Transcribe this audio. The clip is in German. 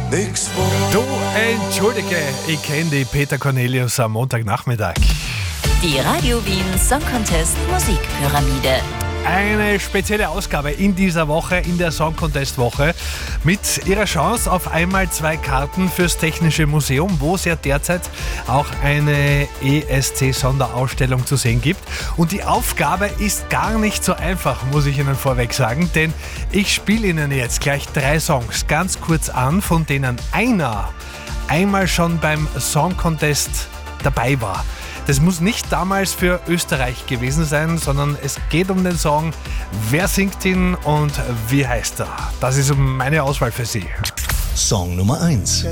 nix vor. Du, entschuldige, ich kenne die Peter Cornelius am Montagnachmittag. Die Radio Wien Song Contest Musikpyramide. Eine spezielle Ausgabe in dieser Woche, in der Song Contest Woche, mit ihrer Chance auf einmal 2 Karten fürs Technische Museum, wo es ja derzeit auch eine ESC-Sonderausstellung zu sehen gibt. Und die Aufgabe ist gar nicht so einfach, muss ich Ihnen vorweg sagen, denn ich spiele Ihnen jetzt gleich 3 Songs ganz kurz an, von denen einer einmal schon beim Song Contest dabei war. Das muss nicht damals für Österreich gewesen sein, sondern es geht um den Song, wer singt ihn und wie heißt er. Das ist meine Auswahl für Sie. Song Nummer 1.